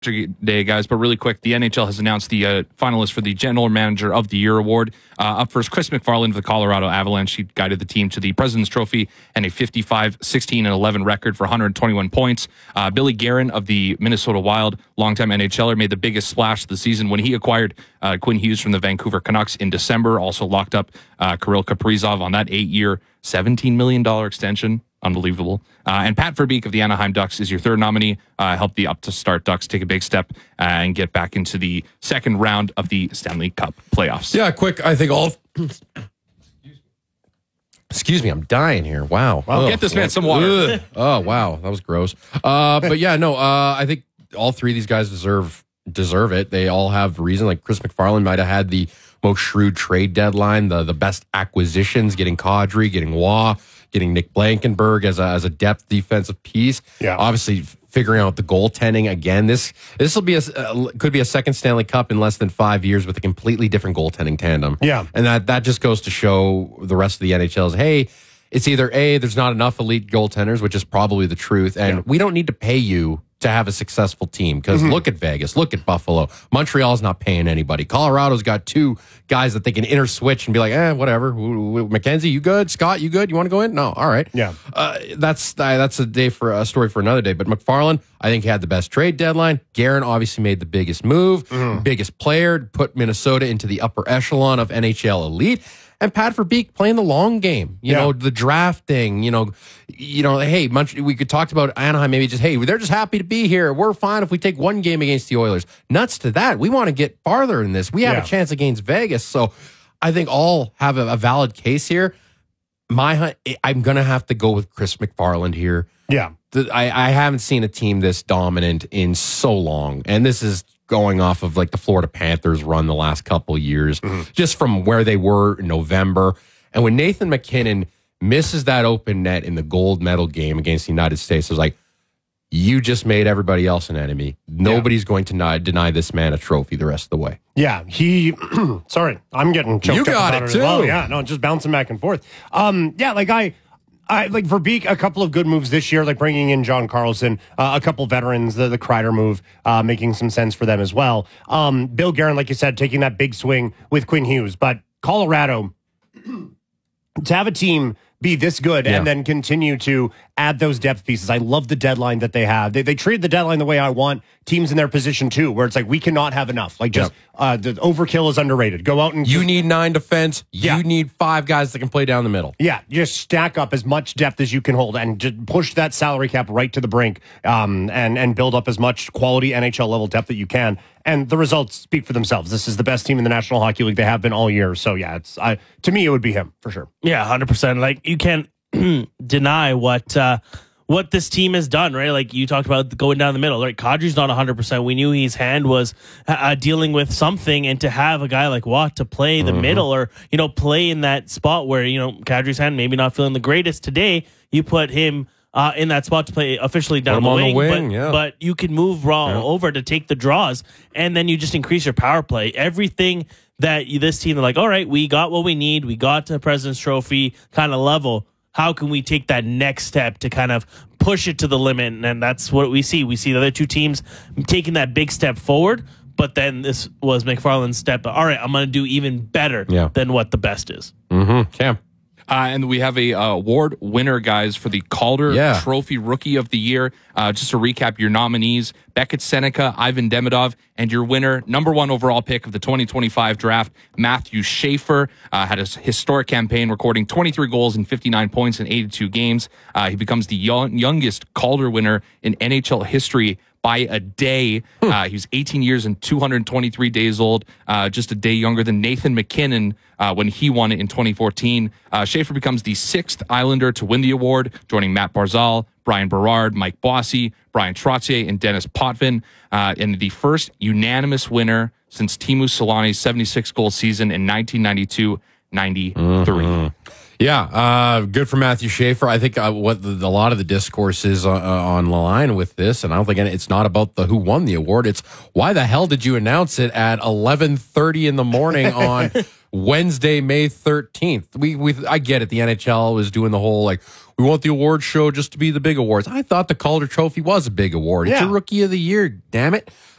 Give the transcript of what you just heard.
Day, guys, but really quick, the NHL has announced the finalists for the General Manager of the Year award. Up first, Chris McFarland of the Colorado Avalanche. He guided the team to the President's Trophy and a 55-16-11 record for 121 points. Billy Guerin of the Minnesota Wild, longtime NHLer, made the biggest splash of the season when he acquired Quinn Hughes from the Vancouver Canucks in December. Also locked up Kirill Kaprizov on that 8-year, $17 million extension. Unbelievable. And Pat Verbeek of the Anaheim Ducks is your third nominee. Helped the up-to-start Ducks take a big step and get back into the second round of the Stanley Cup playoffs. Yeah, quick. I think all... Excuse me, I'm dying here. Wow. Get this man some water. Oh, wow. That was gross. But yeah, no, I think all three of these guys deserve it. They all have reason. Like Chris McFarland might have had the most shrewd trade deadline, the best acquisitions, getting Kadri, getting Waugh, getting Nick Blankenberg as a depth defensive piece. Yeah. Obviously, figuring out the goaltending again. This will be could be a second Stanley Cup in less than 5 years with a completely different goaltending tandem. Yeah. And that just goes to show the rest of the NHL is, hey, it's either A, there's not enough elite goaltenders, which is probably the truth, and we don't need to pay you to have a successful team. Because look at Vegas, look at Buffalo. Montreal's not paying anybody. Colorado's got two guys that they can switch and be like, whatever. Mackenzie, you good? Scott, you good? You want to go in? No, all right. Yeah. That's a story for another day. But McFarland, I think, had the best trade deadline. Guerin obviously made the biggest move, biggest player, put Minnesota into the upper echelon of NHL elite. And Pat Verbeek playing the long game, you know, the drafting, hey, we could talk about Anaheim, maybe just, hey, they're just happy to be here. We're fine if we take one game against the Oilers. Nuts to that. We want to get farther in this. We have a chance against Vegas. So I think all have a valid case here. I'm going to have to go with Chris McFarland here. Yeah. I haven't seen a team this dominant in so long. And this is going off of like the Florida Panthers run the last couple of years, just from where they were in November. And when Nathan MacKinnon misses that open net in the gold medal game against the United States, I was like, you just made everybody else an enemy. Nobody's going to deny this man a trophy the rest of the way. Yeah, sorry, I'm getting choked You up got about it as too. well. Yeah, no, just bouncing back and forth. I like Verbeek, a couple of good moves this year, like bringing in John Carlson, a couple veterans, the Kreider move, making some sense for them as well. Bill Guerin, like you said, taking that big swing with Quinn Hughes. But Colorado, to have a team be this good and then continue to add those depth pieces. I love the deadline that they have. They treated the deadline the way I want teams in their position too, where it's like, we cannot have enough. Like just the overkill is underrated. Go out and you need 9 defense. You need 5 guys that can play down the middle. Yeah, just stack up as much depth as you can hold and just push that salary cap right to the brink, and build up as much quality NHL level depth that you can. And the results speak for themselves. This is the best team in the National Hockey League. They have been all year. So yeah, to me it would be him for sure. Yeah, 100%. Like you can't deny what this team has done, right? Like you talked about going down the middle, right? Kadri's not 100%. We knew his hand was dealing with something, and to have a guy like Watt to play the middle, or play in that spot where Kadri's hand maybe not feeling the greatest today, you put him in that spot to play officially down the wing, but you can move over to take the draws, and then you just increase your power play. Everything that this team are like, all right, we got what we need. We got to President's Trophy kind of level. How can we take that next step to kind of push it to the limit? And that's what we see. We see the other two teams taking that big step forward, but then this was McFarland's step. All right, I'm going to do even better than what the best is. Cam. And we have a award winner, guys, for the Calder Trophy Rookie of the Year. Just to recap your nominees: Beckett Seneca, Ivan Demidov, and your winner, number 1 overall pick of the 2025 draft, Matthew Schaefer, had a historic campaign, recording 23 goals and 59 points in 82 games. He becomes the youngest Calder winner in NHL history by a day. He was 18 years and 223 days old, just a day younger than Nathan MacKinnon when he won it in 2014. Schaefer becomes the 6th Islander to win the award, joining Matt Barzal, Brian Berard, Mike Bossy, Brian Trottier, and Dennis Potvin, and the first unanimous winner since Teemu Selanne's 76-goal season in 1992-93. Yeah, good for Matthew Schaefer. I think what a lot of the discourse is on the line with this, and I don't think it's not about who won the award. It's why the hell did you announce it at 11:30 in the morning on Wednesday, May 13th. I get it. The NHL was doing the whole like, we want the award show just to be the big awards. I thought the Calder Trophy was a big award. It's a Rookie of the Year, damn it.